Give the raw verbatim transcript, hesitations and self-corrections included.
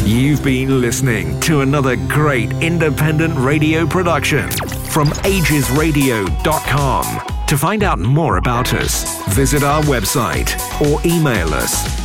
You've been listening to another great independent radio production from ages radio dot com. To find out more about us, visit our website or email us